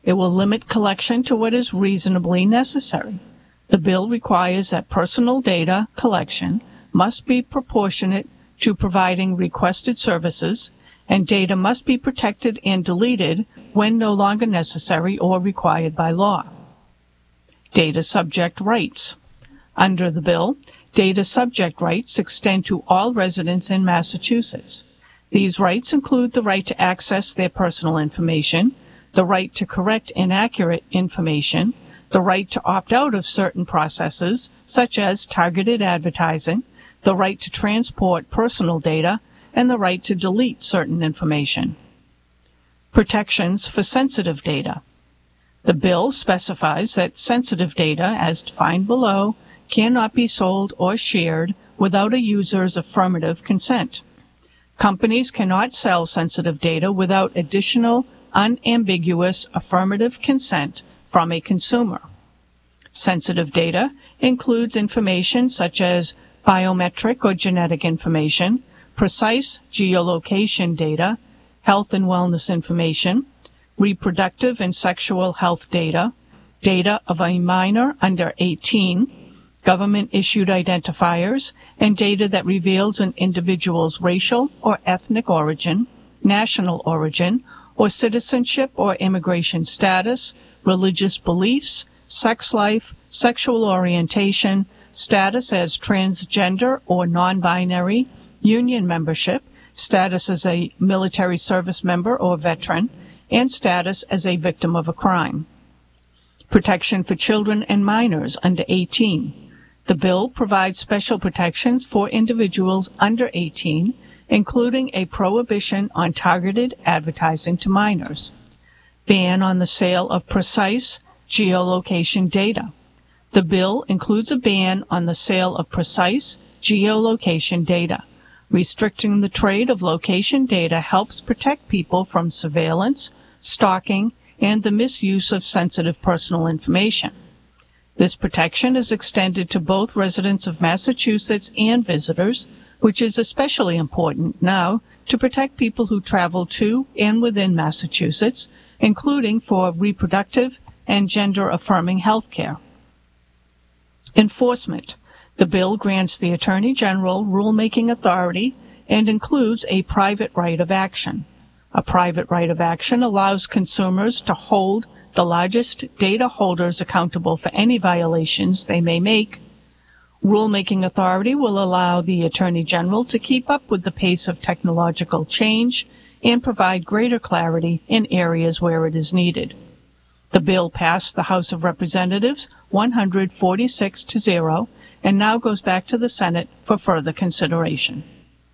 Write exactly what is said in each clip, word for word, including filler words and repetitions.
It will limit collection to what is reasonably necessary. The bill requires that personal data collection must be proportionate to providing requested services, and data must be protected and deleted when no longer necessary or required by law. Data subject rights. Under the bill, data subject rights extend to all residents in Massachusetts. These rights include the right to access their personal information, the right to correct inaccurate information, the right to opt out of certain processes, such as targeted advertising, the right to transport personal data, and the right to delete certain information. Protections for sensitive data. The bill specifies that sensitive data, as defined below, cannot be sold or shared without a user's affirmative consent. Companies cannot sell sensitive data without additional, unambiguous affirmative consent from a consumer. Sensitive data includes information such as biometric or genetic information, precise geolocation data, health and wellness information, reproductive and sexual health data, data of a minor under eighteen, government-issued identifiers, and data that reveals an individual's racial or ethnic origin, national origin, or citizenship or immigration status, religious beliefs, sex life, sexual orientation, status as transgender or non-binary, union membership, status as a military service member or veteran, and status as a victim of a crime. Protection for children and minors under eighteen. The bill provides special protections for individuals under eighteen, including a prohibition on targeted advertising to minors, ban on the sale of precise geolocation data. The bill includes a ban on the sale of precise geolocation data. Restricting the trade of location data helps protect people from surveillance, stalking, and the misuse of sensitive personal information. This protection is extended to both residents of Massachusetts and visitors, which is especially important now to protect people who travel to and within Massachusetts, including for reproductive and gender-affirming health care. Enforcement. The bill grants the Attorney General rulemaking authority and includes a private right of action. A private right of action allows consumers to hold the largest data holders accountable for any violations they may make. Rulemaking authority will allow the Attorney General to keep up with the pace of technological change and provide greater clarity in areas where it is needed. The bill passed the House of Representatives one hundred forty-six to zero and now goes back to the Senate for further consideration.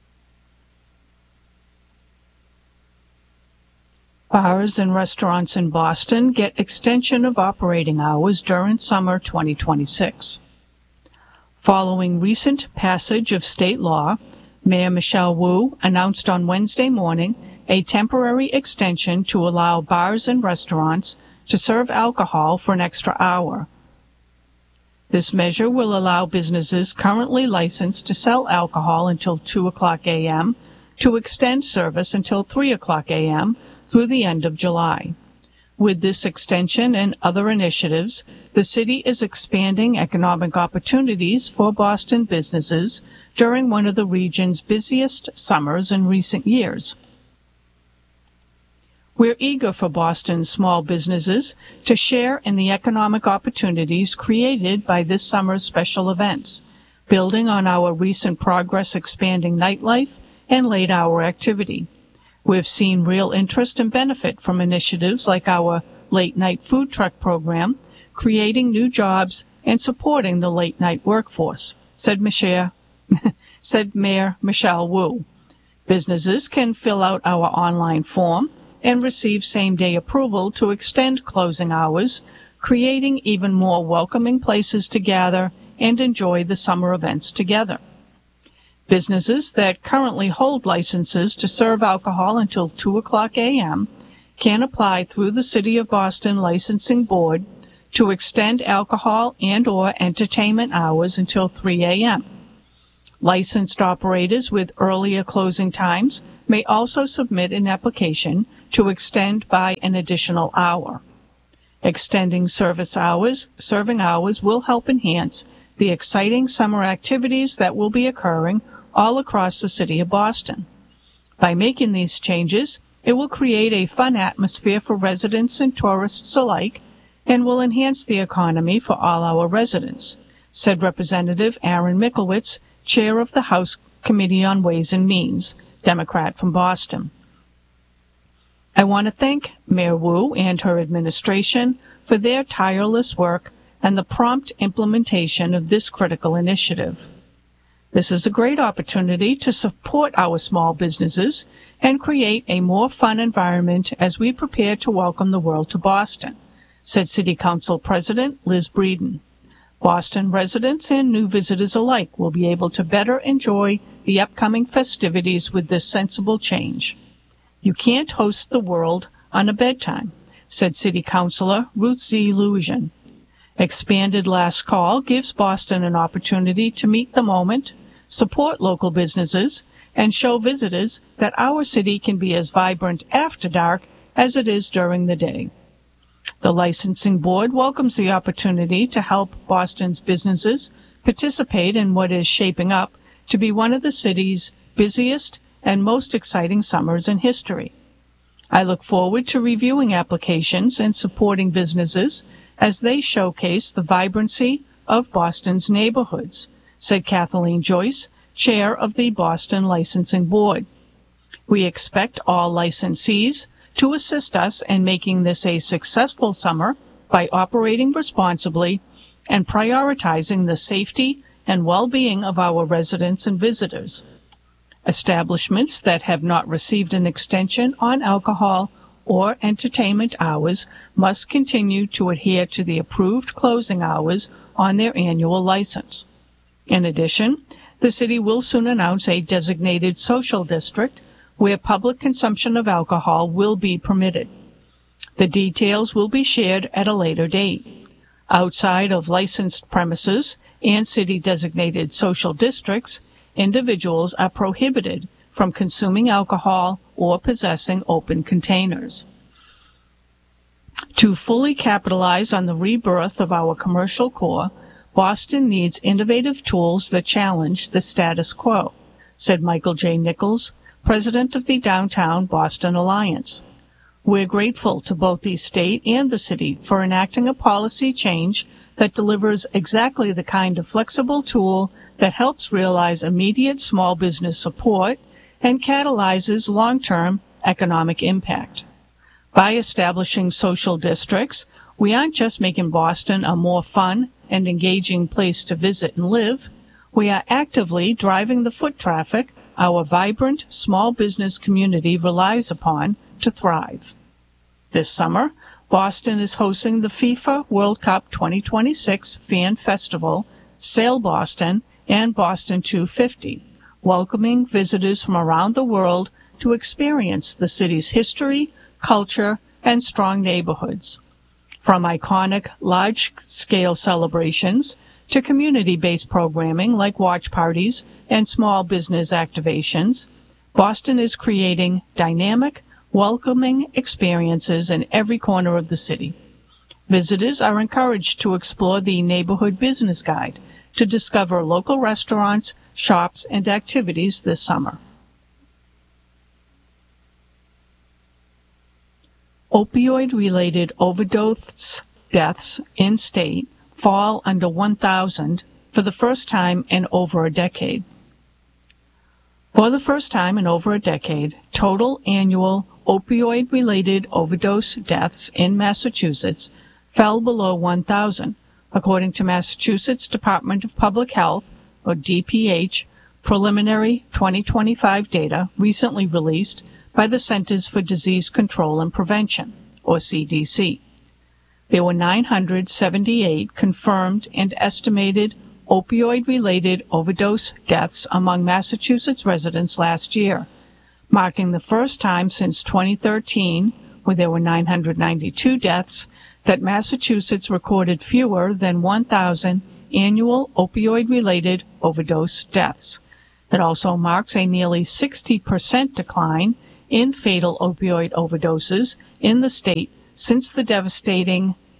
Bars and restaurants in Boston get extension of operating hours during summer twenty twenty-six. Following recent passage of state law, Mayor Michelle Wu announced on Wednesday morning a temporary extension to allow bars and restaurants to serve alcohol for an extra hour. This measure will allow businesses currently licensed to sell alcohol until two o'clock a m to extend service until three o'clock a m through the end of July. With this extension and other initiatives, the city is expanding economic opportunities for Boston businesses during one of the region's busiest summers in recent years. We're eager for Boston's small businesses to share in the economic opportunities created by this summer's special events, building on our recent progress expanding nightlife and late-hour activity. We've seen real interest and benefit from initiatives like our late-night food truck program, creating new jobs and supporting the late-night workforce, said Michelle, said Mayor Michelle Wu. Businesses can fill out our online form and receive same-day approval to extend closing hours, creating even more welcoming places to gather and enjoy the summer events together. Businesses that currently hold licenses to serve alcohol until two o'clock a m can apply through the City of Boston Licensing Board to extend alcohol and or entertainment hours until three a m Licensed operators with earlier closing times may also submit an application to extend by an additional hour. Extending service hours, serving hours will help enhance the exciting summer activities that will be occurring all across the city of Boston. By making these changes, it will create a fun atmosphere for residents and tourists alike and will enhance the economy for all our residents, said Representative Aaron Michalowicz, chair of the House Committee on Ways and Means, Democrat from Boston. I want to thank Mayor Wu and her administration for their tireless work and the prompt implementation of this critical initiative. This is a great opportunity to support our small businesses and create a more fun environment as we prepare to welcome the world to Boston, said City Council President Liz Breeden. Boston residents and new visitors alike will be able to better enjoy the upcoming festivities with this sensible change. You can't host the world on a bedtime, said City Councilor Ruth Z. Lujan. Expanded Last Call gives Boston an opportunity to meet the moment, support local businesses, and show visitors that our city can be as vibrant after dark as it is during the day. The licensing board welcomes the opportunity to help Boston's businesses participate in what is shaping up to be one of the city's busiest and most exciting summers in history. I look forward to reviewing applications and supporting businesses as they showcase the vibrancy of Boston's neighborhoods, said Kathleen Joyce, chair of the Boston Licensing Board. We expect all licensees to assist us in making this a successful summer by operating responsibly and prioritizing the safety and well-being of our residents and visitors. Establishments that have not received an extension on alcohol or entertainment hours must continue to adhere to the approved closing hours on their annual license. In addition, the city will soon announce a designated social district where public consumption of alcohol will be permitted. The details will be shared at a later date. Outside of licensed premises and city-designated social districts, individuals are prohibited from consuming alcohol or possessing open containers. To fully capitalize on the rebirth of our commercial core, Boston needs innovative tools that challenge the status quo, said Michael J. Nichols, president of the Downtown Boston Alliance. We're grateful to both the state and the city for enacting a policy change that delivers exactly the kind of flexible tool that helps realize immediate small business support and catalyzes long-term economic impact. By establishing social districts, we aren't just making Boston a more fun and engaging place to visit and live, we are actively driving the foot traffic our vibrant small business community relies upon to thrive. This summer, Boston is hosting the FIFA World Cup twenty twenty-six Fan Festival, Sail Boston, and Boston two fifty, welcoming visitors from around the world to experience the city's history, culture, and strong neighborhoods. From iconic, large-scale celebrations to community-based programming like watch parties and small business activations, Boston is creating dynamic, welcoming experiences in every corner of the city. Visitors are encouraged to explore the Neighborhood Business Guide to discover local restaurants, shops, and activities this summer. Opioid-related overdose deaths in state fall under one thousand for the first time in over a decade. For the first time in over a decade, total annual opioid-related overdose deaths in Massachusetts fell below one thousand, according to Massachusetts Department of Public Health, or D P H, preliminary twenty twenty-five data recently released by the Centers for Disease Control and Prevention, or C D C. There were nine hundred seventy-eight confirmed and estimated opioid-related overdose deaths among Massachusetts residents last year, marking the first time since twenty thirteen, where there were nine hundred ninety-two deaths, that Massachusetts recorded fewer than one thousand annual opioid-related overdose deaths. It also marks a nearly sixty percent decline in fatal opioid overdoses in the state since the devastating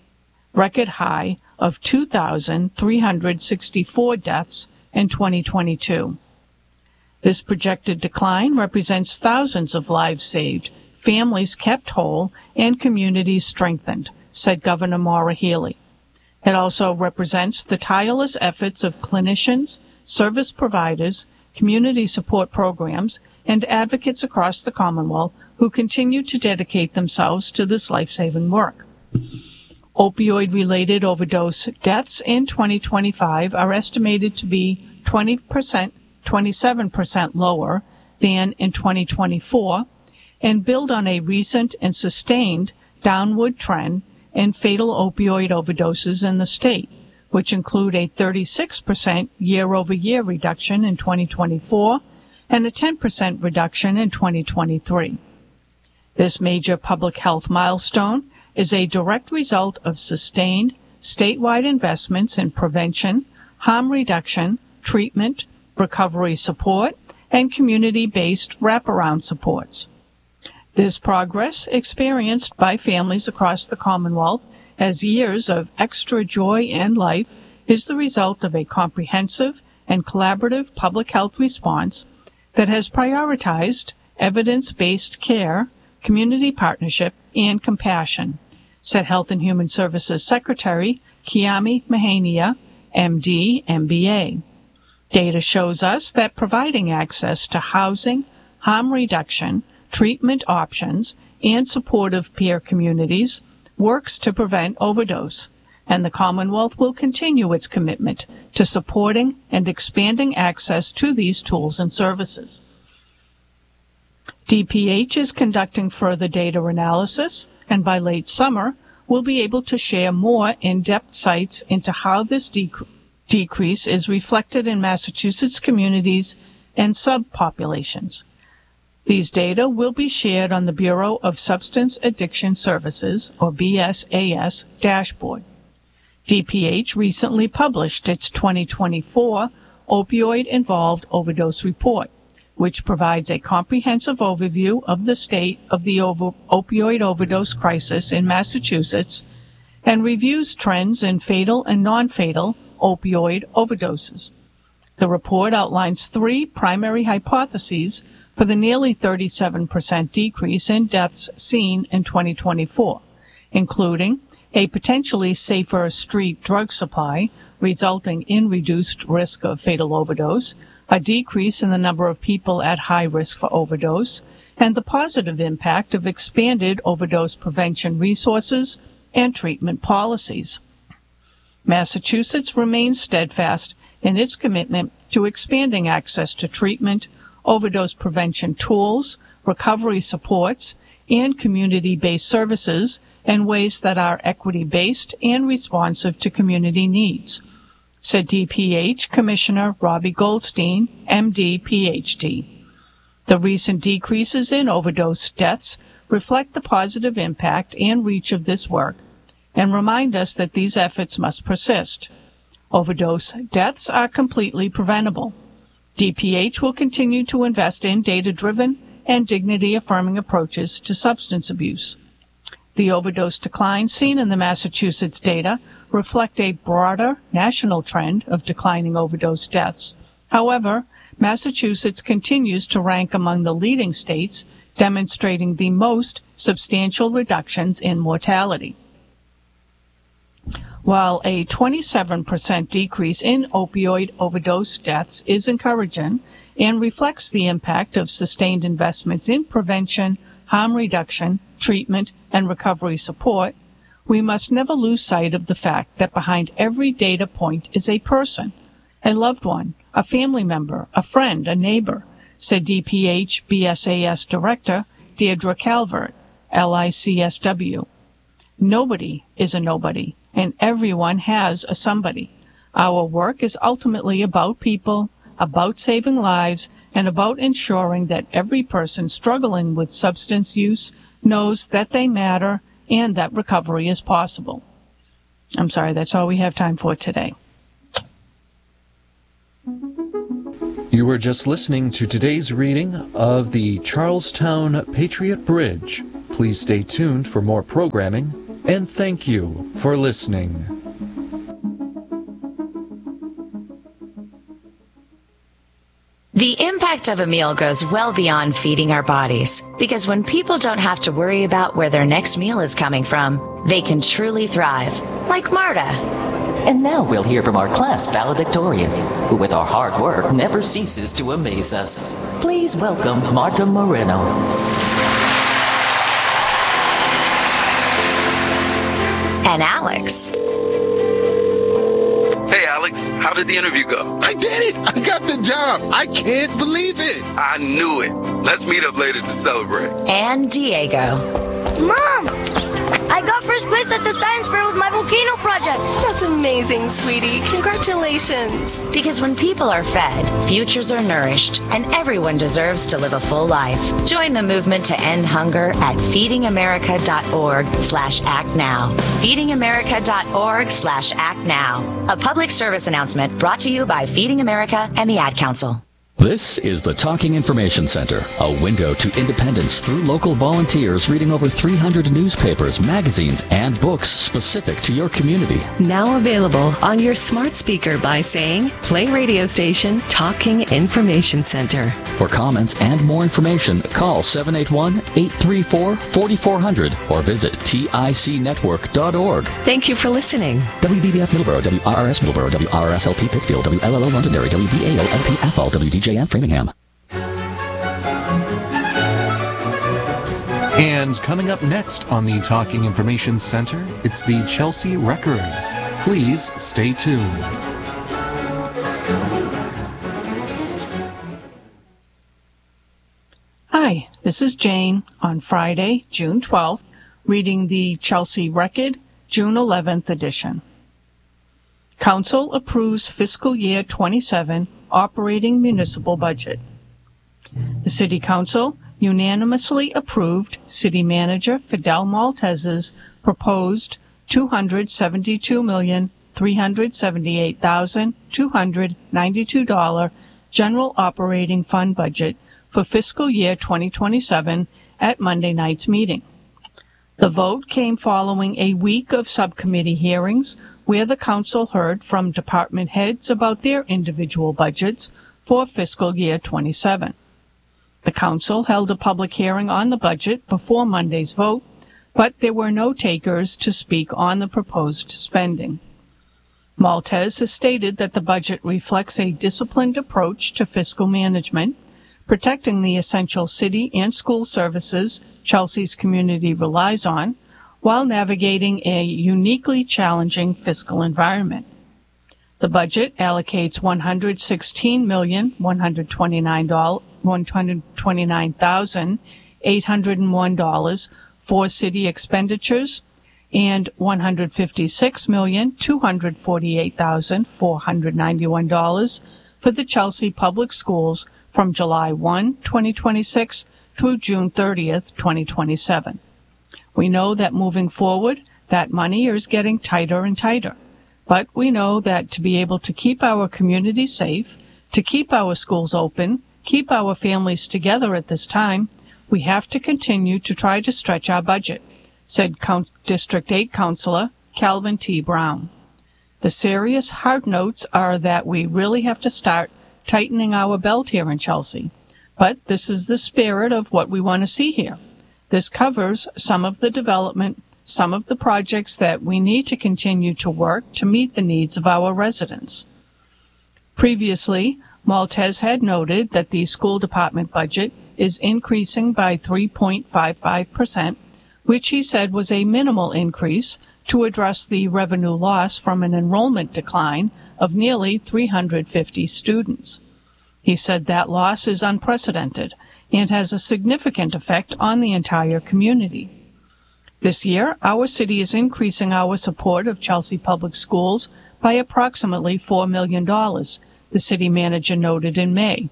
record high of two thousand three hundred sixty-four deaths in twenty twenty-two. This projected decline represents thousands of lives saved, families kept whole, and communities strengthened, said Governor Maura Healey. It also represents the tireless efforts of clinicians, service providers, community support programs, and advocates across the Commonwealth who continue to dedicate themselves to this life-saving work. Opioid-related overdose deaths in twenty twenty-five are estimated to be twenty percent, twenty-seven percent lower than in twenty twenty-four, and build on a recent and sustained downward trend in fatal opioid overdoses in the state, which include a thirty-six percent year-over-year reduction in twenty twenty-four and a ten percent reduction in twenty twenty-three. This major public health milestone is a direct result of sustained statewide investments in prevention, harm reduction, treatment, recovery support, and community-based wraparound supports. This progress, experienced by families across the Commonwealth as years of extra joy and life, is the result of a comprehensive and collaborative public health response that has prioritized evidence-based care, community partnership, and compassion, said Health and Human Services Secretary Kiami Mahania, M D, M B A. Data shows us that providing access to housing, harm reduction, treatment options, and supportive peer communities works to prevent overdose, and the Commonwealth will continue its commitment to supporting and expanding access to these tools and services. D P H is conducting further data analysis, and by late summer, we'll be able to share more in-depth sights into how this dec- decrease is reflected in Massachusetts communities and subpopulations. These data will be shared on the Bureau of Substance Addiction Services, or B S A S, dashboard. D P H recently published its twenty twenty-four Opioid-Involved Overdose Report, which provides a comprehensive overview of the state of the over- opioid overdose crisis in Massachusetts and reviews trends in fatal and non-fatal opioid overdoses. The report outlines three primary hypotheses for the nearly thirty-seven percent decrease in deaths seen in twenty twenty-four, including a potentially safer street drug supply resulting in reduced risk of fatal overdose, a decrease in the number of people at high risk for overdose, and the positive impact of expanded overdose prevention resources and treatment policies. Massachusetts remains steadfast in its commitment to expanding access to treatment, overdose prevention tools, recovery supports, and community-based services in ways that are equity-based and responsive to community needs, said D P H Commissioner Robbie Goldstein, M D, P H D. The recent decreases in overdose deaths reflect the positive impact and reach of this work and remind us that these efforts must persist. Overdose deaths are completely preventable. D P H will continue to invest in data-driven and dignity-affirming approaches to substance abuse. The overdose declines seen in the Massachusetts data reflect a broader national trend of declining overdose deaths. However, Massachusetts continues to rank among the leading states, demonstrating the most substantial reductions in mortality. While a twenty-seven percent decrease in opioid overdose deaths is encouraging and reflects the impact of sustained investments in prevention, harm reduction, treatment, and recovery support, we must never lose sight of the fact that behind every data point is a person, a loved one, a family member, a friend, a neighbor, said D P H B S A S Director Deirdre Calvert, L I C S W. Nobody is a nobody, and everyone has a somebody. Our work is ultimately about people, about saving lives, and about ensuring that every person struggling with substance use knows that they matter and that recovery is possible. I'm sorry, that's all we have time for today. You were just listening to today's reading of the Charlestown Patriot Bridge. Please stay tuned for more programming and thank you for listening. The impact of a meal goes well beyond feeding our bodies, because when people don't have to worry about where their next meal is coming from, they can truly thrive, like Marta. And now we'll hear from our class valedictorian, who with our hard work never ceases to amaze us. Please welcome Marta Moreno. And Alex. Hey, Alex, how did the interview go? I did it! I got the job! I can't believe it! I knew it. Let's meet up later to celebrate. And Diego. Mom! I got first place at the science fair with my volcano project. That's amazing, sweetie. Congratulations. Because when people are fed, futures are nourished, and everyone deserves to live a full life. Join the movement to end hunger at feedingamerica.org slash act now. feedingamerica.org slash act now. A public service announcement brought to you by Feeding America and the Ad Council. This is the Talking Information Center, a window to independence through local volunteers reading over three hundred newspapers, magazines, and books specific to your community. Now available on your smart speaker by saying, play radio station Talking Information Center. For comments and more information, call seven eight one, eight three four, four four zero zero or visit tic network dot org. Thank you for listening. W B B F Middleborough, W R R S Middleborough, W R R S L P Pittsfield, W L L O Londonderry, W V A O L P Athol, W D J F Framingham. And coming up next on the Talking Information Center, it's the Chelsea Record. Please stay tuned. Hi, this is Jane on Friday, June twelfth, reading the Chelsea Record, June eleventh edition. Council approves fiscal year twenty-seven operating municipal budget. The City Council unanimously approved City Manager Fidel Maltez's proposed two hundred seventy-two million, three hundred seventy-eight thousand, two hundred ninety-two dollars general operating fund budget for fiscal year twenty twenty-seven at Monday night's meeting. The vote came following a week of subcommittee hearings where the council heard from department heads about their individual budgets for fiscal year twenty-seven. The council held a public hearing on the budget before Monday's vote, but there were no takers to speak on the proposed spending. Maltez has stated that the budget reflects a disciplined approach to fiscal management, protecting the essential city and school services Chelsea's community relies on, while navigating a uniquely challenging fiscal environment. The budget allocates one hundred sixteen million, one hundred twenty-nine thousand, eight hundred one dollars for city expenditures and one hundred fifty-six million, two hundred forty-eight thousand, four hundred ninety-one dollars for the Chelsea Public Schools from July first, twenty twenty-six through June thirtieth, twenty twenty-seven. We know that moving forward, that money is getting tighter and tighter. But we know that to be able to keep our community safe, to keep our schools open, keep our families together at this time, we have to continue to try to stretch our budget, said District eight Councilor Calvin T. Brown. The serious hard notes are that we really have to start tightening our belt here in Chelsea. But this is the spirit of what we want to see here. This covers some of the development, some of the projects that we need to continue to work to meet the needs of our residents. Previously, Maltez had noted that the school department budget is increasing by three point five five percent, which he said was a minimal increase to address the revenue loss from an enrollment decline of nearly three hundred fifty students. He said that loss is unprecedented and has a significant effect on the entire community. This year, our city is increasing our support of Chelsea Public Schools by approximately four million dollars, the city manager noted in May.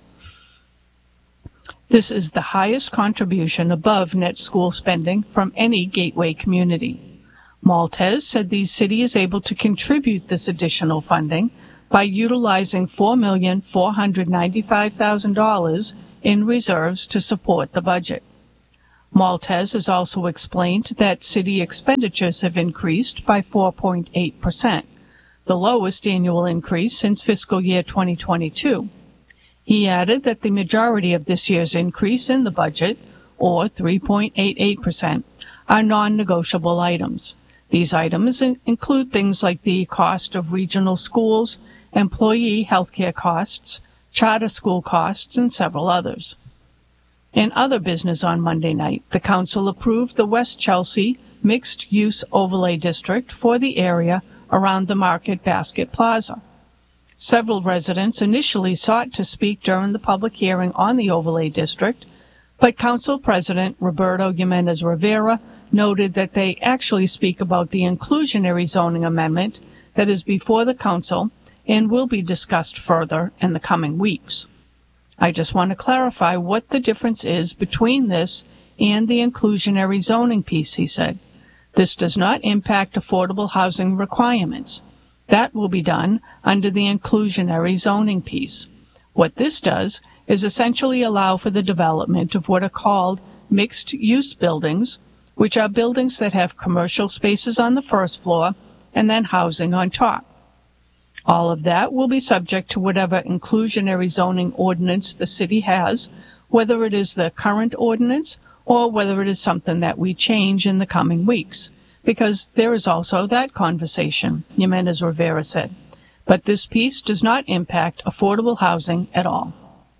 This is the highest contribution above net school spending from any Gateway community. Maltez said the city is able to contribute this additional funding by utilizing four million, four hundred ninety-five thousand dollars in reserves to support the budget. Maltese has also explained that city expenditures have increased by four point eight percent, the lowest annual increase since fiscal year twenty twenty-two. He added that the majority of this year's increase in the budget, or three point eight eight percent, are non-negotiable items. These items in- include things like the cost of regional schools, employee health care costs, charter school costs, and several others. In other business on Monday night, the council approved the West Chelsea Mixed-Use Overlay District for the area around the Market Basket Plaza. Several residents initially sought to speak during the public hearing on the overlay district, but Council President Roberto Jimenez Rivera noted that they actually speak about the inclusionary zoning amendment that is before the council and will be discussed further in the coming weeks. I just want to clarify what the difference is between this and the inclusionary zoning piece, he said. This does not impact affordable housing requirements. That will be done under the inclusionary zoning piece. What this does is essentially allow for the development of what are called mixed-use buildings, which are buildings that have commercial spaces on the first floor and then housing on top. All of that will be subject to whatever inclusionary zoning ordinance the city has, whether it is the current ordinance or whether it is something that we change in the coming weeks, because there is also that conversation, Jimenez Rivera said. But this piece does not impact affordable housing at all.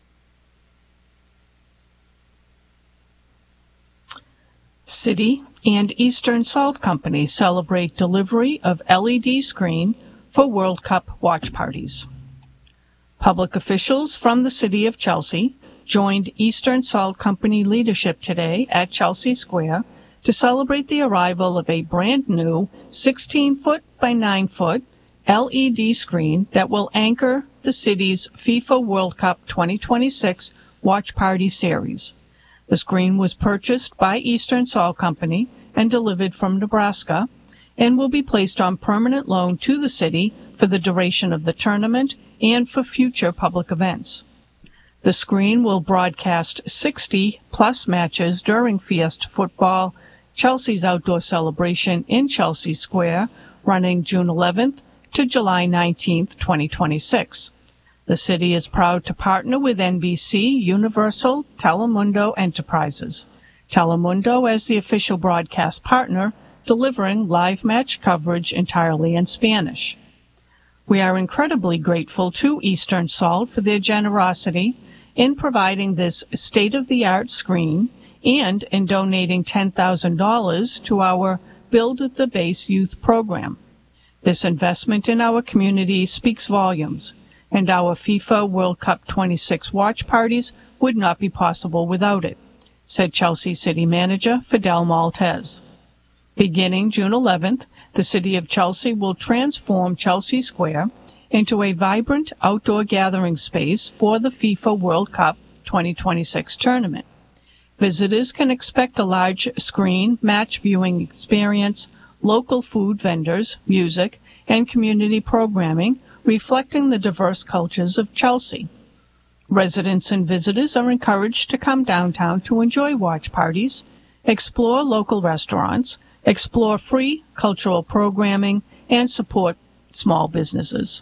City and Eastern Salt Company celebrate delivery of L E D screen for World Cup watch parties. Public officials from the city of Chelsea joined Eastern Salt Company leadership today at Chelsea Square to celebrate the arrival of a brand new sixteen foot by nine foot L E D screen that will anchor the city's FIFA World Cup twenty twenty-six watch party series. The screen was purchased by Eastern Salt Company and delivered from Nebraska and will be placed on permanent loan to the city for the duration of the tournament and for future public events. The screen will broadcast sixty plus matches during Fiesta Football, Chelsea's outdoor celebration in Chelsea Square, running June eleventh to July nineteenth, twenty twenty-six. The city is proud to partner with N B C, Universal, Telemundo Enterprises. Telemundo as the official broadcast partner, delivering live match coverage entirely in Spanish. We are incredibly grateful to Eastern Salt for their generosity in providing this state-of-the-art screen and in donating ten thousand dollars to our Build the Base Youth program. This investment in our community speaks volumes, and our FIFA World Cup twenty-six watch parties would not be possible without it, said Chelsea City Manager Fidel Maltese. Beginning June eleventh, the City of Chelsea will transform Chelsea Square into a vibrant outdoor gathering space for the FIFA World Cup twenty twenty-six tournament. Visitors can expect a large screen, match viewing experience, local food vendors, music, and community programming reflecting the diverse cultures of Chelsea. Residents and visitors are encouraged to come downtown to enjoy watch parties, explore local restaurants, explore free cultural programming, and support small businesses.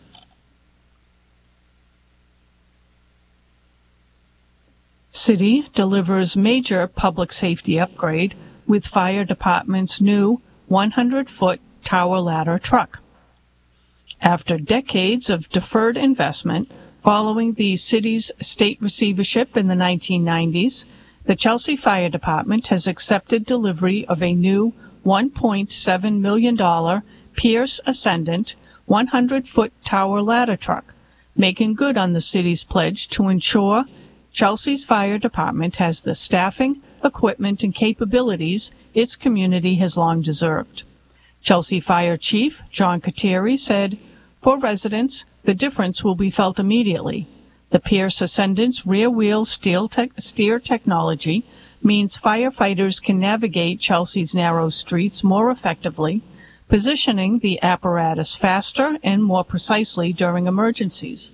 City delivers major public safety upgrade with fire department's new one hundred foot tower ladder truck. After decades of deferred investment following the city's state receivership in the nineteen nineties, the Chelsea Fire Department has accepted delivery of a new one point seven million dollars Pierce Ascendant one hundred foot tower ladder truck, making good on the city's pledge to ensure Chelsea's fire department has the staffing, equipment, and capabilities its community has long deserved. Chelsea Fire Chief John Kateri said, "For residents, the difference will be felt immediately. The Pierce Ascendant's rear-wheel steel te- steer technology means firefighters can navigate Chelsea's narrow streets more effectively, positioning the apparatus faster and more precisely during emergencies.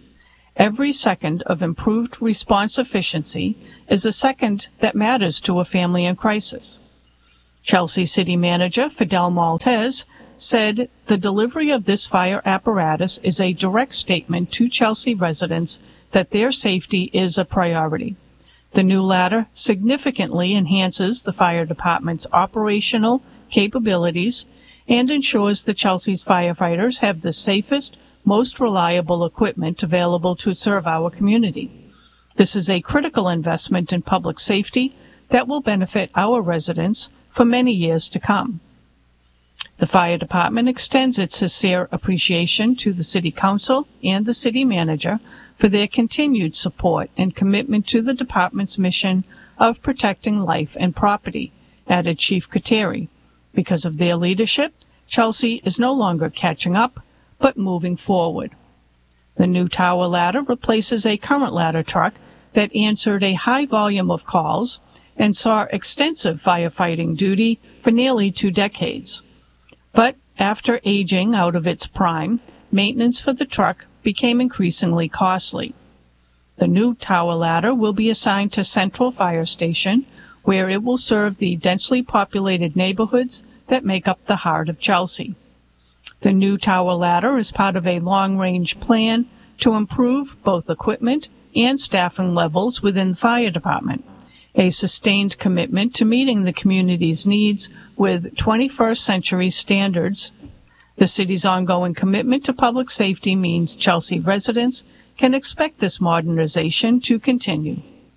Every second of improved response efficiency is a second that matters to a family in crisis. Chelsea City Manager Fidel Maltez said the delivery of this fire apparatus is a direct statement to Chelsea residents that their safety is a priority. The new ladder significantly enhances the fire department's operational capabilities and ensures that Chelsea's firefighters have the safest, most reliable equipment available to serve our community. This is a critical investment in public safety that will benefit our residents for many years to come. The fire department extends its sincere appreciation to the City Council and the City Manager for their continued support and commitment to the department's mission of protecting life and property, added Chief Kateri. Because of their leadership, Chelsea is no longer catching up, but moving forward. The new tower ladder replaces a current ladder truck that answered a high volume of calls and saw extensive firefighting duty for nearly two decades. But after aging out of its prime, maintenance for the truck became increasingly costly. The new tower ladder will be assigned to Central Fire Station, where it will serve the densely populated neighborhoods that make up the heart of Chelsea. The new tower ladder is part of a long-range plan to improve both equipment and staffing levels within the fire department, a sustained commitment to meeting the community's needs with twenty-first century standards. The city's ongoing commitment to public safety means Chelsea residents can expect this modernization to continue.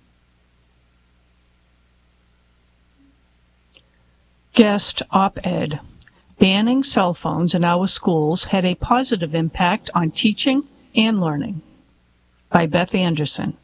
Guest op-ed. Banning cell phones in our schools had a positive impact on teaching and learning. By Beth Anderson.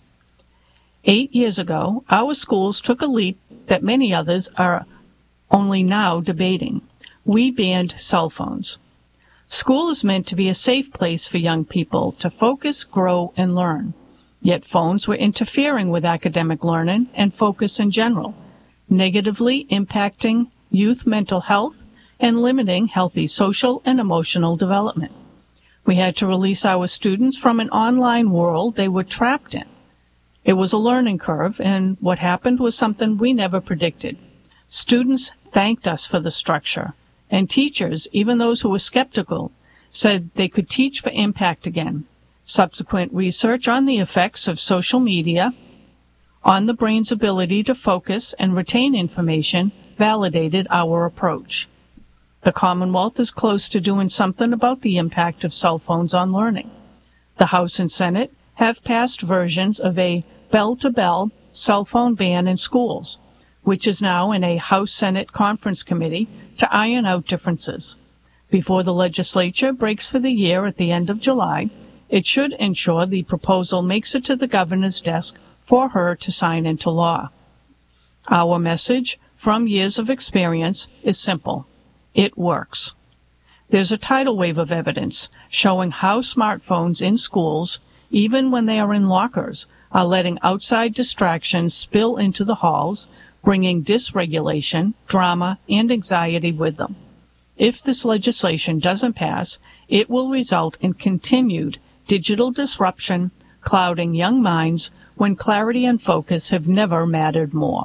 Eight years ago, our schools took a leap that many others are only now debating. We banned cell phones. School is meant to be a safe place for young people to focus, grow, and learn. Yet phones were interfering with academic learning and focus in general, negatively impacting youth mental health and limiting healthy social and emotional development. We had to release our students from an online world they were trapped in. It was a learning curve, and what happened was something we never predicted. Students thanked us for the structure, and teachers, even those who were skeptical, said they could teach for impact again. Subsequent research on the effects of social media on the brain's ability to focus and retain information validated our approach. The Commonwealth is close to doing something about the impact of cell phones on learning. The House and Senate have passed versions of a bell-to-bell cell phone ban in schools, which is now in a House-Senate conference committee to iron out differences. Before the legislature breaks for the year at the end of July, it should ensure the proposal makes it to the governor's desk for her to sign into law. Our message, from years of experience, is simple. It works. There's a tidal wave of evidence showing how smartphones in schools, even when they are in lockers, are letting outside distractions spill into the halls, bringing dysregulation, drama, and anxiety with them. If this legislation doesn't pass, it will result in continued digital disruption, clouding young minds when clarity and focus have never mattered more.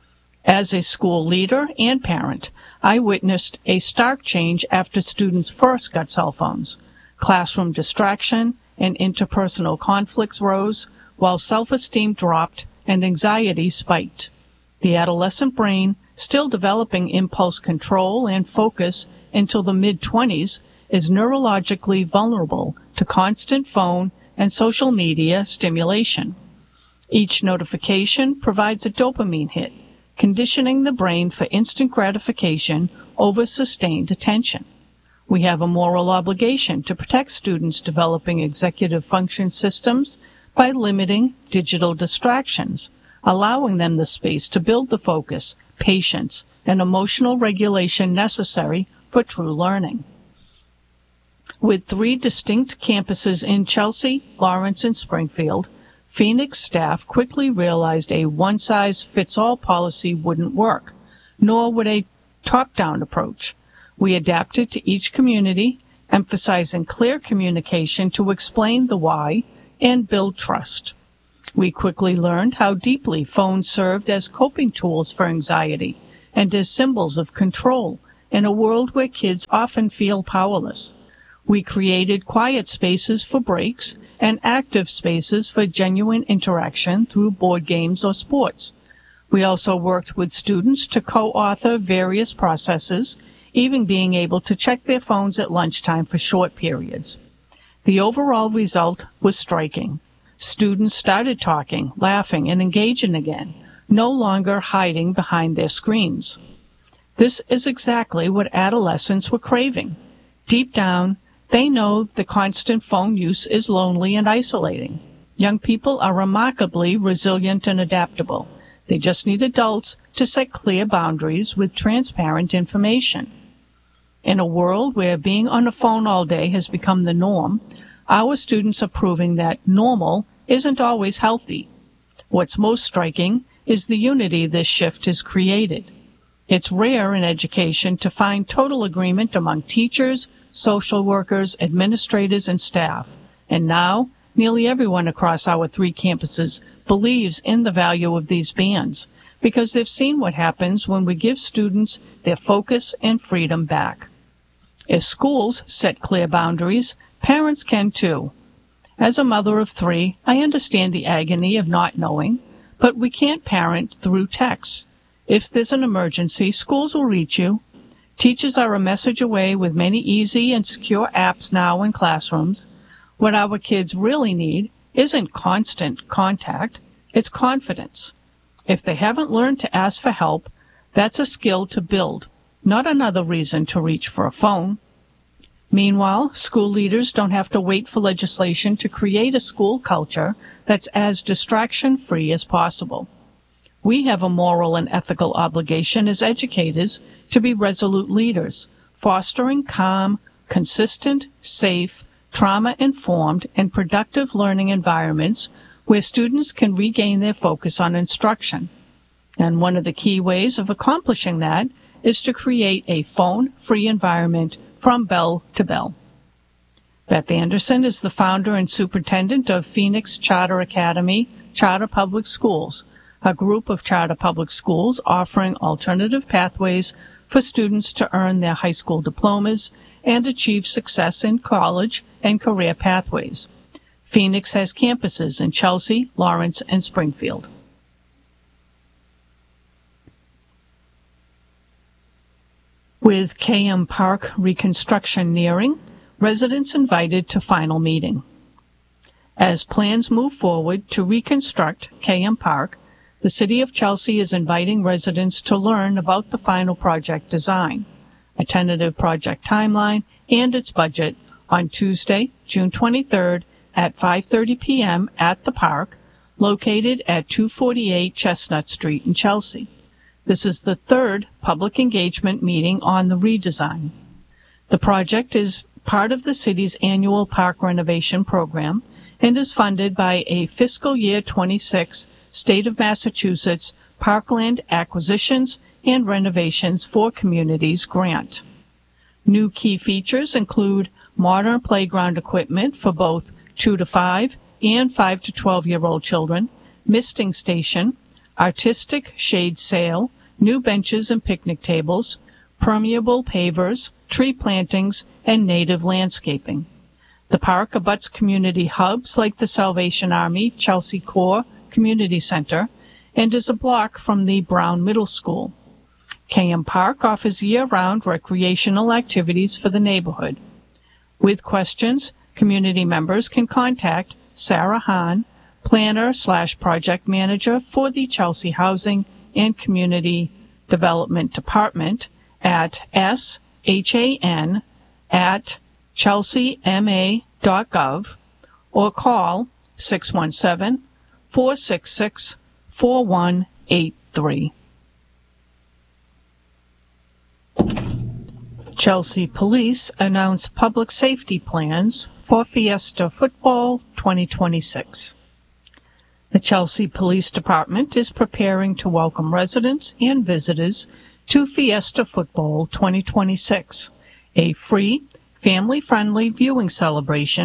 As a school leader and parent, I witnessed a stark change after students first got cell phones. Classroom distraction and interpersonal conflicts rose, while self-esteem dropped and anxiety spiked. The adolescent brain, still developing impulse control and focus until the mid-twenties, is neurologically vulnerable to constant phone and social media stimulation. Each notification provides a dopamine hit, conditioning the brain for instant gratification over sustained attention. We have a moral obligation to protect students developing executive function systems by limiting digital distractions, allowing them the space to build the focus, patience, and emotional regulation necessary for true learning. With three distinct campuses in Chelsea, Lawrence, and Springfield, Phoenix staff quickly realized a one-size-fits-all policy wouldn't work, nor would a top-down approach. We adapted to each community, emphasizing clear communication to explain the why and build trust. We quickly learned how deeply phones served as coping tools for anxiety and as symbols of control in a world where kids often feel powerless. We created quiet spaces for breaks and active spaces for genuine interaction through board games or sports. We also worked with students to co-author various processes, even being able to check their phones at lunchtime for short periods. The overall result was striking. Students started talking, laughing, and engaging again, no longer hiding behind their screens. This is exactly what adolescents were craving. Deep down, they know the constant phone use is lonely and isolating. Young people are remarkably resilient and adaptable. They just need adults to set clear boundaries with transparent information. In a world where being on a phone all day has become the norm, our students are proving that normal isn't always healthy. What's most striking is the unity this shift has created. It's rare in education to find total agreement among teachers, social workers, administrators, and staff. And now, nearly everyone across our three campuses believes in the value of these bans because they've seen what happens when we give students their focus and freedom back. If schools set clear boundaries, parents can too. As a mother of three, I understand the agony of not knowing, but we can't parent through text. If there's an emergency, schools will reach you. Teachers are a message away with many easy and secure apps now in classrooms. What our kids really need isn't constant contact, it's confidence. If they haven't learned to ask for help, that's a skill to build, not another reason to reach for a phone. Meanwhile, school leaders don't have to wait for legislation to create a school culture that's as distraction-free as possible. We have a moral and ethical obligation as educators to be resolute leaders, fostering calm, consistent, safe, trauma-informed, and productive learning environments where students can regain their focus on instruction. And one of the key ways of accomplishing that is to create a phone-free environment from bell to bell. Beth Anderson is the founder and superintendent of Phoenix Charter Academy Charter Public Schools, a group of charter public schools offering alternative pathways for students to earn their high school diplomas and achieve success in college and career pathways. Phoenix has campuses in Chelsea, Lawrence, and Springfield. With K M Park reconstruction nearing, residents invited to final meeting. As plans move forward to reconstruct K M Park, the City of Chelsea is inviting residents to learn about the final project design, a tentative project timeline, and its budget on Tuesday, June twenty-third at five thirty p.m. at the park, located at two forty-eight Chestnut Street in Chelsea. This is the third public engagement meeting on the redesign. The project is part of the city's annual park renovation program and is funded by a fiscal year twenty-six State of Massachusetts Parkland Acquisitions and Renovations for Communities grant. New key features include modern playground equipment for both two to five and five to twelve-year-old children, misting station, artistic shade sail, new benches and picnic tables, permeable pavers, tree plantings, and native landscaping. The park abuts community hubs like the Salvation Army Chelsea Core Community Center and is a block from the Brown Middle School. K M Park offers year-round recreational activities for the neighborhood. With questions, community members can contact Sarah Hahn, planner slash project manager for the Chelsea Housing and Community Development Department at shan at chelsea m a dot gov or call six one seven, four six six, four one eight three. Chelsea Police announced public safety plans for Fiesta Football twenty twenty-six. The Chelsea Police Department is preparing to welcome residents and visitors to Fiesta Football twenty twenty-six, a free, family-friendly viewing celebration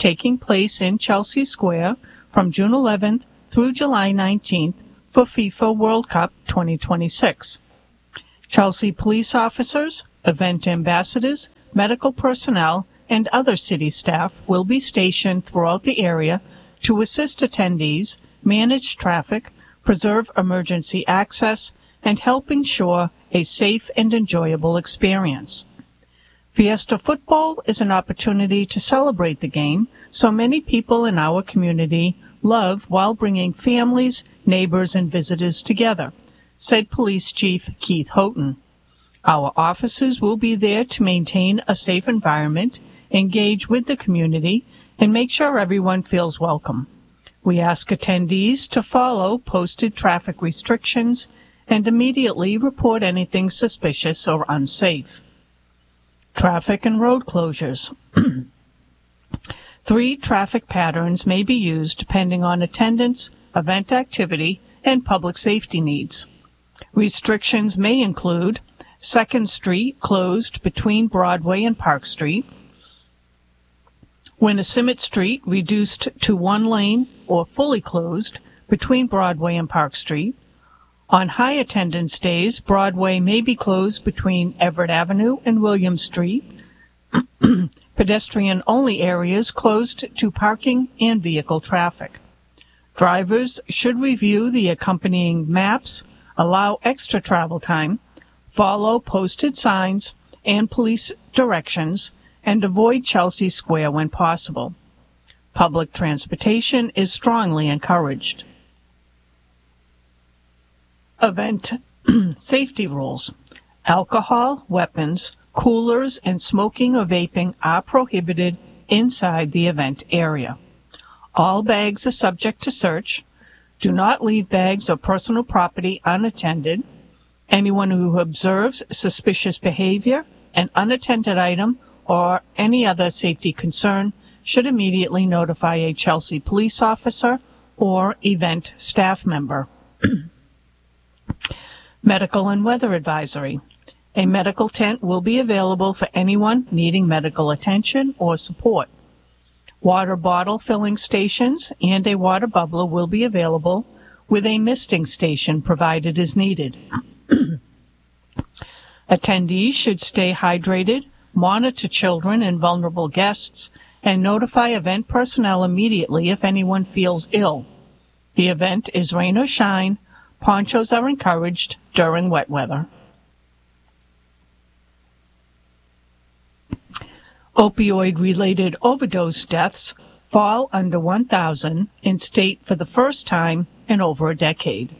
taking place in Chelsea Square from June eleventh through July nineteenth for FIFA World Cup twenty twenty-six. Chelsea police officers, event ambassadors, medical personnel, and other city staff will be stationed throughout the area to assist attendees, manage traffic, preserve emergency access, and help ensure a safe and enjoyable experience. Fiesta Football is an opportunity to celebrate the game so many people in our community love while bringing families, neighbors, and visitors together, said Police Chief Keith Houghton. Our officers will be there to maintain a safe environment, engage with the community, and make sure everyone feels welcome. We ask attendees to follow posted traffic restrictions and immediately report anything suspicious or unsafe. Traffic and road closures. Three traffic patterns may be used depending on attendance, event activity, and public safety needs. Restrictions may include Second Street closed between Broadway and Park Street, Winnesimmett Street reduced to one lane or fully closed between Broadway and Park Street. On high attendance days, Broadway may be closed between Everett Avenue and William Street. Pedestrian-only areas closed to parking and vehicle traffic. Drivers should review the accompanying maps, allow extra travel time, follow posted signs and police directions, and avoid Chelsea Square when possible. Public transportation is strongly encouraged. Event safety rules. Alcohol, weapons, coolers, and smoking or vaping are prohibited inside the event area. All bags are subject to search. Do not leave bags or personal property unattended. Anyone who observes suspicious behavior, an unattended item, or any other safety concern should immediately notify a Chelsea police officer or event staff member. Medical and weather advisory. A medical tent will be available for anyone needing medical attention or support. Water bottle filling stations and a water bubbler will be available, with a misting station provided as needed. Attendees should stay hydrated, monitor children and vulnerable guests, and notify event personnel immediately if anyone feels ill. The event is rain or shine. Ponchos are encouraged during wet weather. Opioid-related overdose deaths fall under one thousand in state for the first time in over a decade.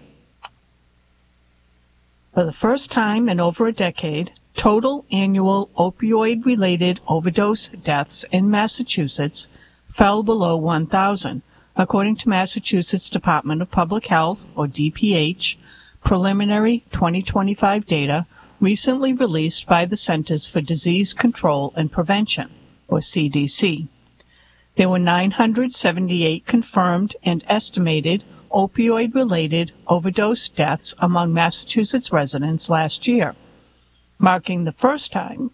For the first time in over a decade, total annual opioid-related overdose deaths in Massachusetts fell below one thousand, according to Massachusetts Department of Public Health, or D P H, preliminary twenty twenty-five data recently released by the Centers for Disease Control and Prevention, or C D C. There were nine hundred seventy-eight confirmed and estimated opioid-related overdose deaths among Massachusetts residents last year, marking the first time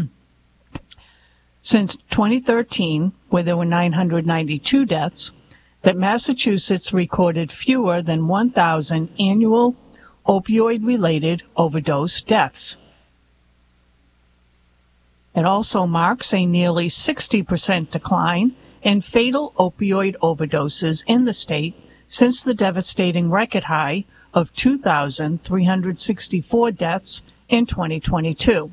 since twenty thirteen, where there were nine hundred ninety-two deaths, that Massachusetts recorded fewer than one thousand annual opioid-related overdose deaths. It also marks a nearly sixty percent decline in fatal opioid overdoses in the state since the devastating record high of two thousand three hundred sixty-four deaths in twenty twenty-two.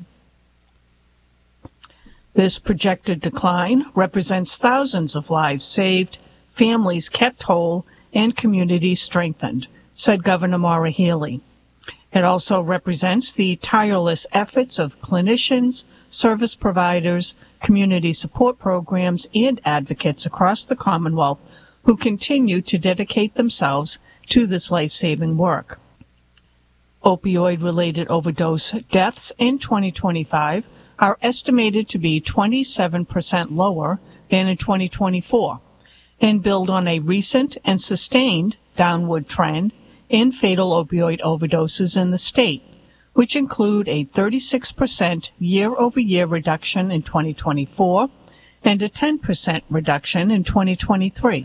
This projected decline represents thousands of lives saved, families kept whole, and communities strengthened, said Governor Maura Healey. It also represents the tireless efforts of clinicians, service providers, community support programs, and advocates across the Commonwealth who continue to dedicate themselves to this life-saving work. Opioid-related overdose deaths in twenty twenty-five are estimated to be twenty-seven percent lower than in twenty twenty-four, and build on a recent and sustained downward trend in fatal opioid overdoses in the state, which include a thirty-six percent year-over-year reduction in twenty twenty-four and a ten percent reduction in twenty twenty-three.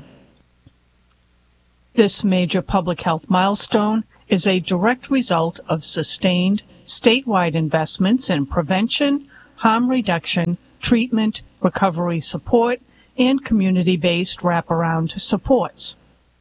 This major public health milestone is a direct result of sustained statewide investments in prevention, harm reduction, treatment, recovery support, and community-based wraparound supports.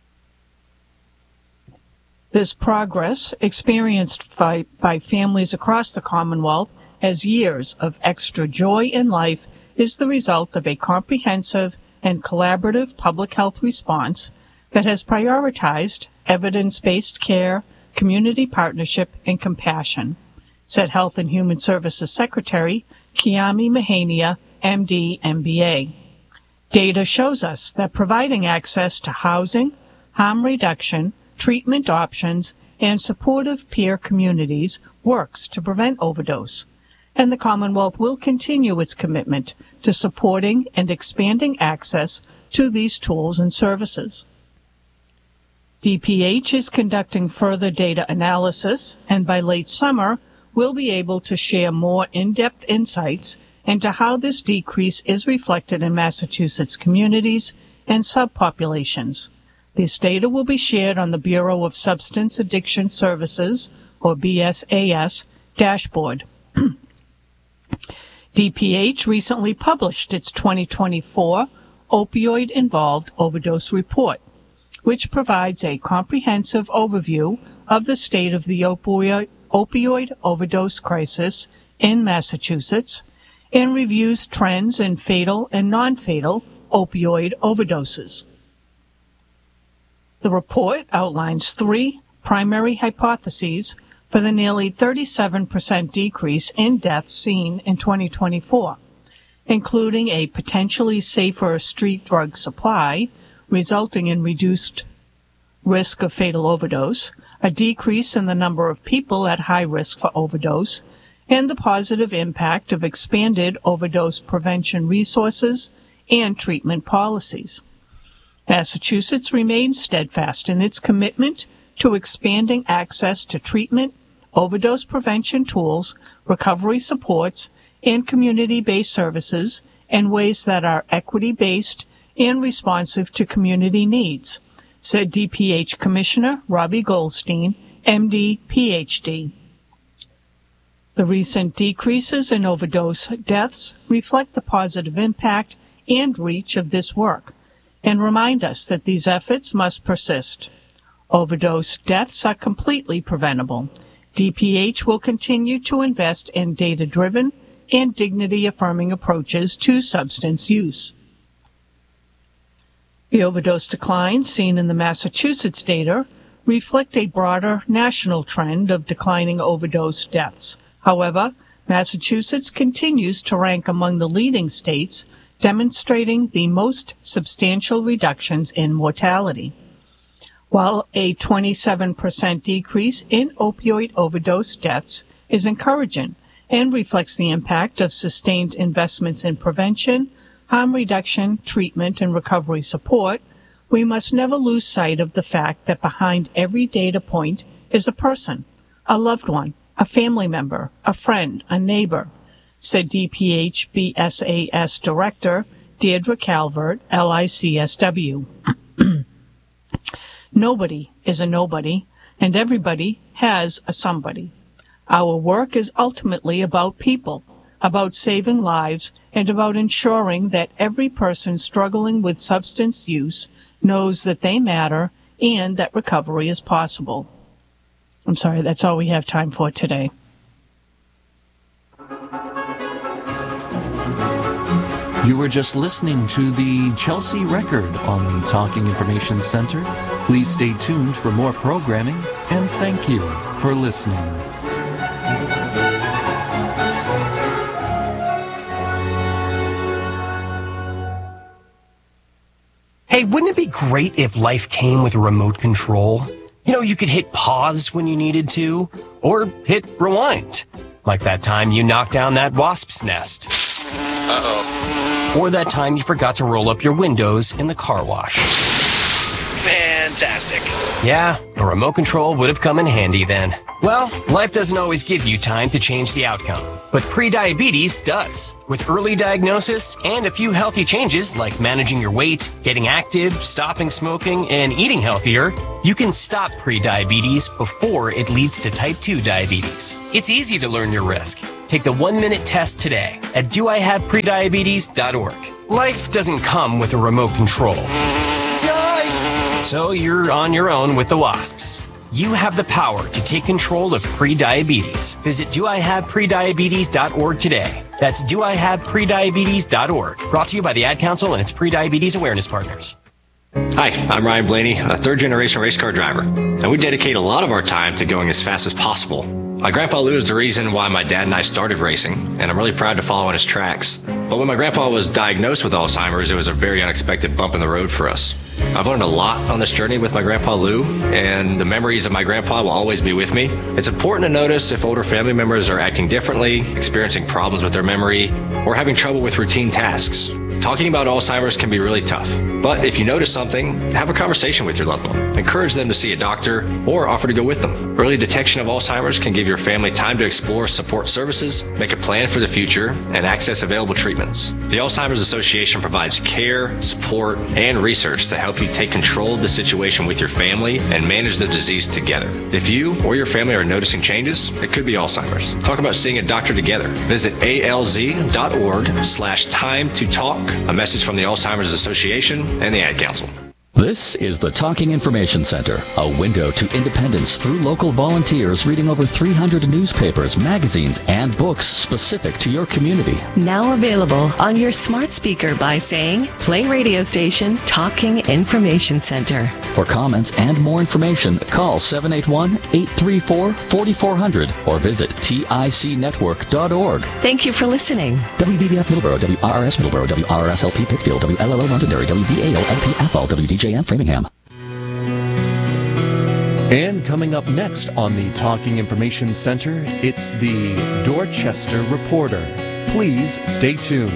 This progress, experienced by, by families across the Commonwealth as years of extra joy in life, is the result of a comprehensive and collaborative public health response that has prioritized evidence-based care, community partnership, and compassion, said Health and Human Services Secretary Kiami Mahania, M D, M B A. Data shows us that providing access to housing, harm reduction, treatment options, and supportive peer communities works to prevent overdose, and the Commonwealth will continue its commitment to supporting and expanding access to these tools and services. D P H is conducting further data analysis, and by late summer, we'll be able to share more in-depth insights into how this decrease is reflected in Massachusetts communities and subpopulations. This data will be shared on the Bureau of Substance Addiction Services, or B S A S, dashboard. D P H recently published its twenty twenty-four Opioid-Involved Overdose Report, which provides a comprehensive overview of the state of the opioid, opioid overdose crisis in Massachusetts and reviews trends in fatal and non-fatal opioid overdoses. The report outlines three primary hypotheses for the nearly thirty-seven percent decrease in deaths seen in twenty twenty-four, including a potentially safer street drug supply, resulting in reduced risk of fatal overdose, a decrease in the number of people at high risk for overdose, and the positive impact of expanded overdose prevention resources and treatment policies. Massachusetts remains steadfast in its commitment to expanding access to treatment, overdose prevention tools, recovery supports, and community-based services in ways that are equity-based and responsive to community needs, said D P H Commissioner Robbie Goldstein, M D, P H D. The recent decreases in overdose deaths reflect the positive impact and reach of this work and remind us that these efforts must persist. Overdose deaths are completely preventable. D P H will continue to invest in data-driven and dignity-affirming approaches to substance use. The overdose declines seen in the Massachusetts data reflect a broader national trend of declining overdose deaths. However, Massachusetts continues to rank among the leading states, demonstrating the most substantial reductions in mortality. While a twenty-seven percent decrease in opioid overdose deaths is encouraging and reflects the impact of sustained investments in prevention, harm reduction, treatment, and recovery support, we must never lose sight of the fact that behind every data point is a person, a loved one, a family member, a friend, a neighbor, said D P H B S A S Director Deirdre Calvert, L I C S W. Nobody is a nobody, and everybody has a somebody. Our work is ultimately about people, about saving lives, and about ensuring that every person struggling with substance use knows that they matter and that recovery is possible. I'm sorry, that's all we have time for today. You were just listening to the Chelsea Record on the Talking Information Center. Please stay tuned for more programming, and thank you for listening. Hey, wouldn't it be great if life came with a remote control? You know, you could hit pause when you needed to, or hit rewind. Like that time you knocked down that wasp's nest. Uh-oh. Or that time you forgot to roll up your windows in the car wash. Man, fantastic. Yeah, a remote control would have come in handy then. Well, life doesn't always give you time to change the outcome, but prediabetes does. With early diagnosis and a few healthy changes like managing your weight, getting active, stopping smoking, and eating healthier, you can stop prediabetes before it leads to type two diabetes. It's easy to learn your risk. Take the one-minute test today at do I have prediabetes dot org. Life doesn't come with a remote control. Yikes! So you're on your own with the WASPs. You have the power to take control of prediabetes. Visit do I have prediabetes dot org today. That's do I have prediabetes dot org. Brought to you by the Ad Council and its Prediabetes Awareness Partners. Hi, I'm Ryan Blaney, a third-generation race car driver, and we dedicate a lot of our time to going as fast as possible. My grandpa Lou is the reason why my dad and I started racing, and I'm really proud to follow in his tracks. But when my grandpa was diagnosed with Alzheimer's, it was a very unexpected bump in the road for us. I've learned a lot on this journey with my grandpa Lou, and the memories of my grandpa will always be with me. It's important to notice if older family members are acting differently, experiencing problems with their memory, or having trouble with routine tasks. Talking about Alzheimer's can be really tough, but if you notice something, have a conversation with your loved one. Encourage them to see a doctor or offer to go with them. Early detection of Alzheimer's can give your family time to explore support services, make a plan for the future, and access available treatments. The Alzheimer's Association provides care, support, and research to help you take control of the situation with your family and manage the disease together. If you or your family are noticing changes, it could be Alzheimer's. Talk about seeing a doctor together. Visit A L Z dot org slash time to talk. A message from the Alzheimer's Association and the Ad Council. This is the Talking Information Center, a window to independence through local volunteers reading over three hundred newspapers, magazines, and books specific to your community. Now available on your smart speaker by saying, play radio station Talking Information Center. For comments and more information, call seven eight one, eight three four, four four zero zero or visit tic network dot org. Thank you for listening. W B B F Middleborough, W R R S Middleborough, W R R S L P Pittsfield, W L L O Londonderry, W V A O L P Athol, W D J M Framingham. And coming up next on the Talking Information Center, it's the Dorchester Reporter. Please stay tuned.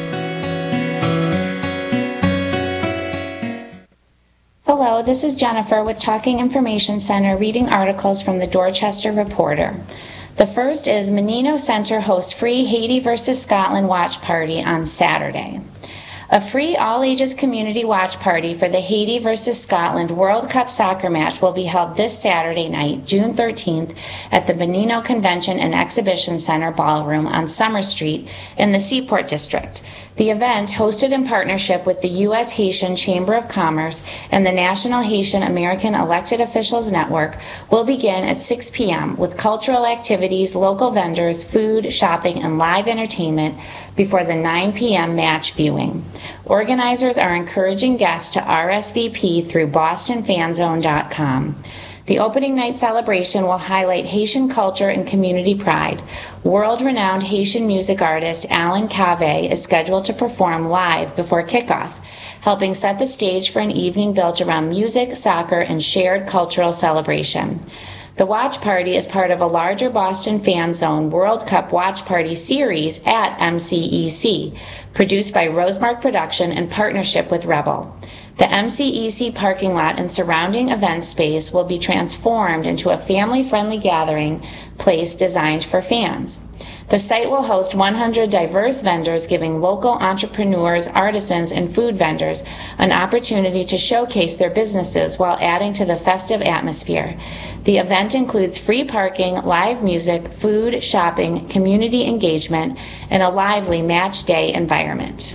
Hello, this is Jennifer with Talking Information Center reading articles from the Dorchester Reporter. The first is Menino Center hosts free Haiti versus Scotland watch party on Saturday. A free all-ages community watch party for the Haiti versus Scotland World Cup soccer match will be held this Saturday night, June thirteenth, at the Menino Convention and Exhibition Center Ballroom on Summer Street in the Seaport District. The event, hosted in partnership with the U S Haitian Chamber of Commerce and the National Haitian American Elected Officials Network, will begin at six p.m. with cultural activities, local vendors, food, shopping, and live entertainment before the nine p.m. match viewing. Organizers are encouraging guests to R S V P through boston fan zone dot com. The opening night celebration will highlight Haitian culture and community pride. World-renowned Haitian music artist Alan Cave is scheduled to perform live before kickoff, helping set the stage for an evening built around music, soccer, and shared cultural celebration. The watch party is part of a larger Boston Fan Zone World Cup Watch Party series at M C E C, produced by Rosemark Production in partnership with Rebel. The M C E C parking lot and surrounding event space will be transformed into a family-friendly gathering place designed for fans. The site will host one hundred diverse vendors, giving local entrepreneurs, artisans, and food vendors an opportunity to showcase their businesses while adding to the festive atmosphere. The event includes free parking, live music, food, shopping, community engagement, and a lively match day environment.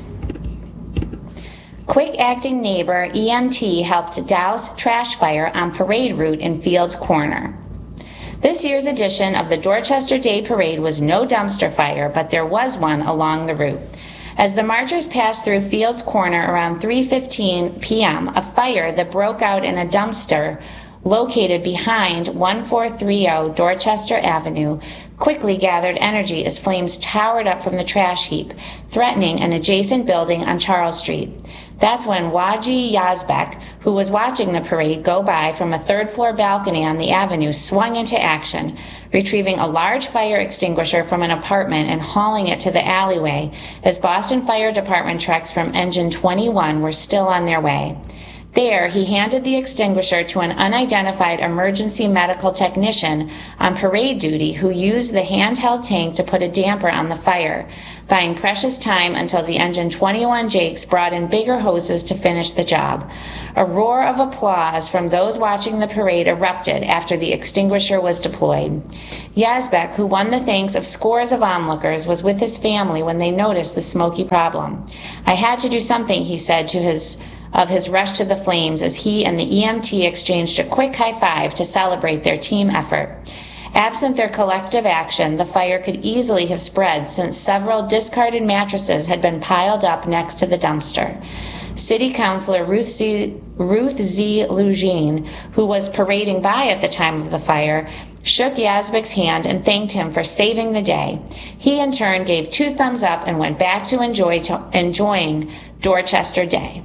Quick Acting Neighbor E M T helped douse trash fire on parade route in Fields Corner. This year's edition of the Dorchester Day Parade was no dumpster fire, but there was one along the route. As the marchers passed through Fields Corner around three fifteen p.m., a fire that broke out in a dumpster located behind one four three zero Dorchester Avenue quickly gathered energy as flames towered up from the trash heap, threatening an adjacent building on Charles Street. That's when Waji Yazbek, who was watching the parade go by from a third-floor balcony on the avenue, swung into action, retrieving a large fire extinguisher from an apartment and hauling it to the alleyway as Boston Fire Department trucks from Engine twenty-one were still on their way. There, he handed the extinguisher to an unidentified emergency medical technician on parade duty who used the handheld tank to put a damper on the fire, buying precious time until the Engine twenty-one Jakes brought in bigger hoses to finish the job. A roar of applause from those watching the parade erupted after the extinguisher was deployed. Yazbek, who won the thanks of scores of onlookers, was with his family when they noticed the smoky problem. "I had to do something," he said to his of his rush to the flames as he and the E M T exchanged a quick high five to celebrate their team effort. Absent their collective action, the fire could easily have spread since several discarded mattresses had been piled up next to the dumpster. City Councilor Ruth Z. Ruth Z. Lugine, who was parading by at the time of the fire, shook Yazbek's hand and thanked him for saving the day. He in turn gave two thumbs up and went back to enjoy to enjoying Dorchester Day.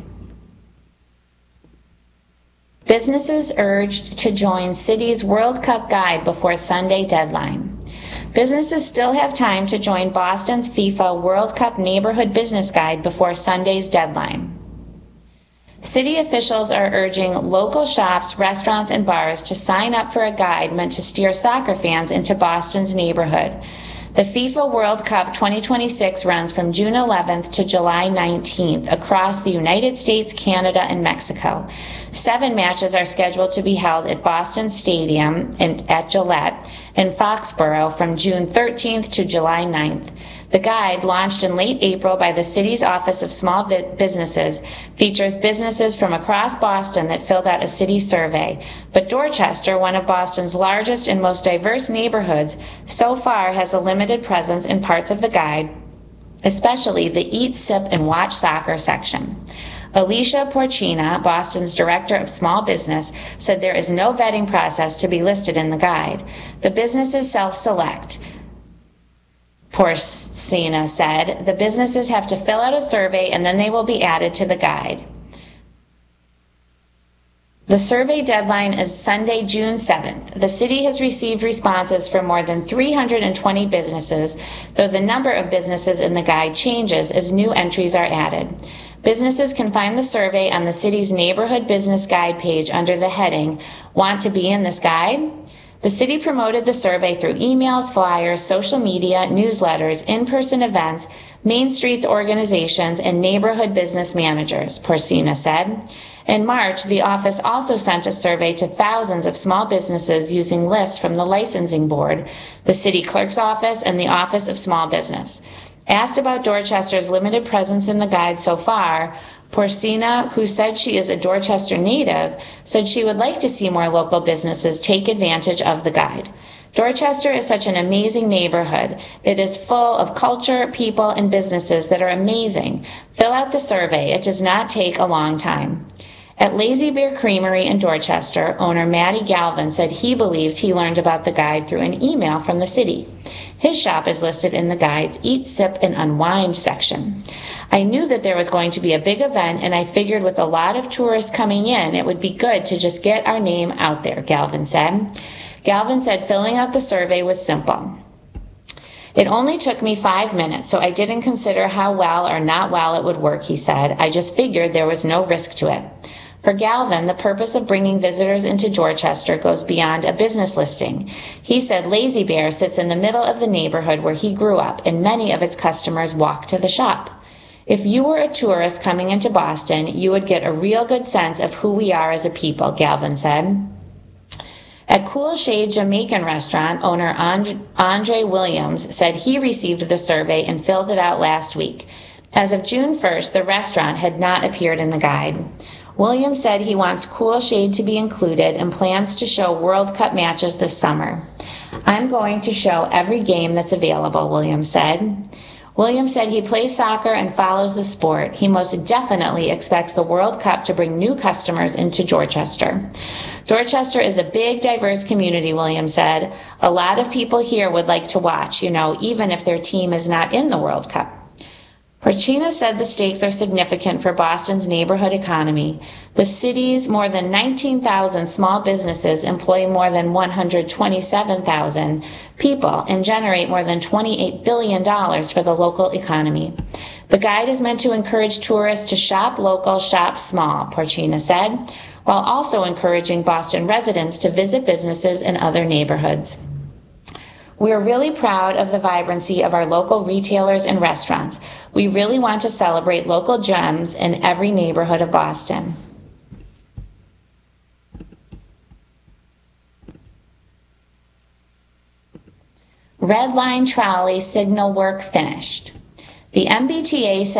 Businesses urged to join City's World Cup Guide before Sunday deadline. Businesses still have time to join Boston's FIFA World Cup Neighborhood Business Guide before Sunday's deadline. City officials are urging local shops, restaurants, and bars to sign up for a guide meant to steer soccer fans into Boston's neighborhood. The FIFA World Cup twenty twenty-six runs from June eleventh to July nineteenth across the United States, Canada, and Mexico. Seven matches are scheduled to be held at Boston Stadium and at Gillette and Foxborough from June thirteenth to July ninth. The guide, launched in late April by the city's Office of Small Businesses, features businesses from across Boston that filled out a city survey. But Dorchester, one of Boston's largest and most diverse neighborhoods, so far has a limited presence in parts of the guide, especially the Eat, Sip, and Watch Soccer section. Alicia Porcina, Boston's Director of Small Business, said there is no vetting process to be listed in the guide. The businesses self-select. Porcina said, the businesses have to fill out a survey and then they will be added to the guide. The survey deadline is Sunday, June seventh. The city has received responses from more than three hundred twenty businesses, though the number of businesses in the guide changes as new entries are added. Businesses can find the survey on the city's Neighborhood Business Guide page under the heading, Want to be in this guide? The city promoted the survey through emails, flyers, social media, newsletters, in-person events, Main Streets organizations, and neighborhood business managers, Porcina said. In March, the office also sent a survey to thousands of small businesses using lists from the licensing board, the city clerk's office, and the Office of Small Business. Asked about Dorchester's limited presence in the guide so far, Porcina, who said she is a Dorchester native, said she would like to see more local businesses take advantage of the guide. Dorchester is such an amazing neighborhood. It is full of culture, people, and businesses that are amazing. Fill out the survey. It does not take a long time. At Lazy Bear Creamery in Dorchester, owner Matty Galvin said he believes he learned about the guide through an email from the city. His shop is listed in the guide's Eat, Sip, and Unwind section. I knew that there was going to be a big event, and I figured with a lot of tourists coming in, it would be good to just get our name out there, Galvin said. Galvin said filling out the survey was simple. It only took me five minutes, so I didn't consider how well or not well it would work, he said. I just figured there was no risk to it. For Galvin, the purpose of bringing visitors into Dorchester goes beyond a business listing. He said Lazy Bear sits in the middle of the neighborhood where he grew up, and many of its customers walk to the shop. If you were a tourist coming into Boston, you would get a real good sense of who we are as a people, Galvin said. At Cool Shade Jamaican Restaurant, owner Andre Williams said he received the survey and filled it out last week. As of June first, the restaurant had not appeared in the guide. Williams said he wants Cool Shade to be included and plans to show World Cup matches this summer. I'm going to show every game that's available, Williams said. Williams said he plays soccer and follows the sport. He most definitely expects the World Cup to bring new customers into Dorchester. Dorchester is a big, diverse community, Williams said. A lot of people here would like to watch, you know, even if their team is not in the World Cup. Porcina said the stakes are significant for Boston's neighborhood economy. The city's more than nineteen thousand small businesses employ more than one hundred twenty-seven thousand people and generate more than twenty-eight billion dollars for the local economy. The guide is meant to encourage tourists to shop local, shop small, Porcina said, while also encouraging Boston residents to visit businesses in other neighborhoods. We're really proud of the vibrancy of our local retailers and restaurants. We really want to celebrate local gems in every neighborhood of Boston. Red line trolley signal work finished. The M B T A said